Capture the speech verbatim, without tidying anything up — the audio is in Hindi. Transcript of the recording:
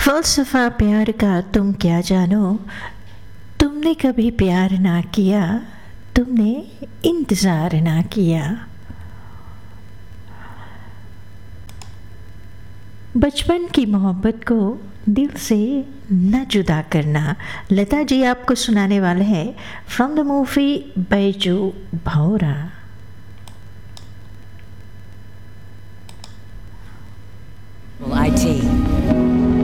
फ़लसफ़ा प्यार का तुम क्या जानो, तुमने कभी प्यार ना किया, तुमने इंतज़ार ना किया। बचपन की मोहब्बत को दिल से न जुदा करना, लता जी आपको सुनाने वाले हैं फ्रॉम द मूवी बैजू भौरा।